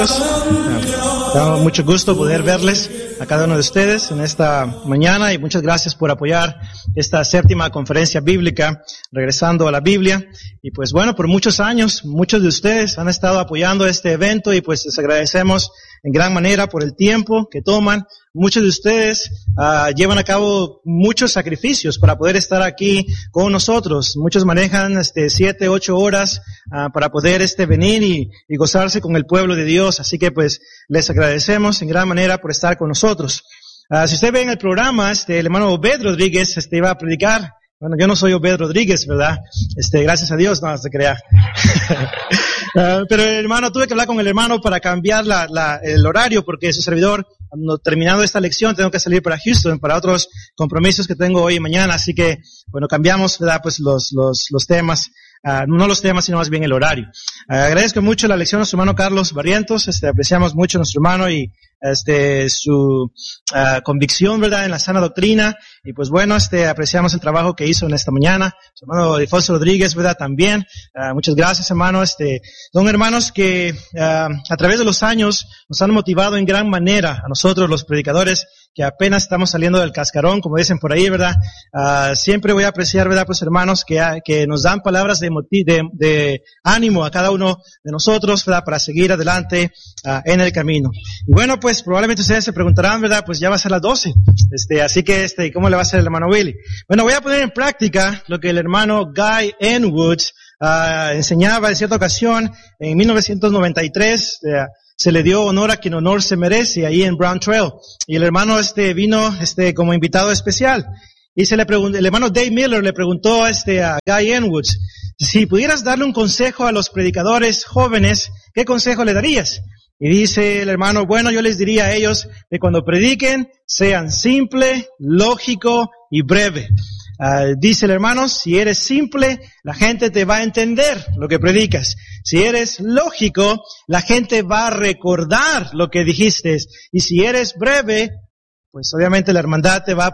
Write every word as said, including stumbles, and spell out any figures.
Da mucho gusto poder verles a cada uno de ustedes en esta mañana y muchas gracias por apoyar esta séptima conferencia bíblica, regresando a la Biblia. Y pues bueno, por muchos años, muchos de ustedes han estado apoyando este evento y pues les agradecemos en gran manera por el tiempo que toman. Muchos de ustedes uh, llevan a cabo muchos sacrificios para poder estar aquí con nosotros. Muchos manejan este siete, ocho horas uh, para poder este venir y, y gozarse con el pueblo de Dios. Así que pues les agradecemos en gran manera por estar con nosotros. Uh, si usted ve en el programa, este el hermano Obed Rodríguez este iba a predicar. Bueno, yo no soy Obed Rodríguez, ¿verdad? Este, gracias a Dios, no se crea. uh, pero el hermano, tuve que hablar con el hermano para cambiar la, la, el horario, porque su servidor, no, terminando esta lección, tengo que salir para Houston, para otros compromisos que tengo hoy y mañana, así que, bueno, cambiamos, ¿verdad? Pues los, los, los temas, uh, no los temas, sino más bien el horario. Uh, agradezco mucho la lección a nuestro hermano Carlos Barrientos, este, apreciamos mucho a nuestro hermano y, este, su, uh, convicción, ¿verdad? En la sana doctrina. Y pues bueno, este, apreciamos el trabajo que hizo en esta mañana. Su hermano Alfonso Rodríguez, ¿verdad? También. Uh, muchas gracias, hermano. Este, son hermanos que, uh, a través de los años nos han motivado en gran manera a nosotros, los predicadores, que apenas estamos saliendo del cascarón, como dicen por ahí, ¿verdad? Uh, siempre voy a apreciar, ¿verdad? Pues hermanos que, que nos dan palabras de, motiv- de, de ánimo a cada uno de nosotros, ¿verdad? Para seguir adelante, uh, en el camino. Y bueno, pues probablemente ustedes se preguntarán, ¿verdad? Pues ya va a ser las doce. Este, así que este, ¿cómo le va a hacer el hermano Willy? Bueno, voy a poner en práctica lo que el hermano Guy Enwood, uh, enseñaba en cierta ocasión en mil novecientos noventa y tres, uh, se le dio honor a quien honor se merece ahí en Brown Trail. Y el hermano este vino este como invitado especial. Y se le preguntó, el hermano Dave Miller le preguntó este a Guy Enwood, si pudieras darle un consejo a los predicadores jóvenes, ¿qué consejo le darías? Y dice el hermano, bueno, yo les diría a ellos que cuando prediquen sean simple, lógico y breve. Uh, dice el hermano, si eres simple, la gente te va a entender lo que predicas. Si eres lógico, la gente va a recordar lo que dijiste. Y si eres breve, pues obviamente la hermandad te va a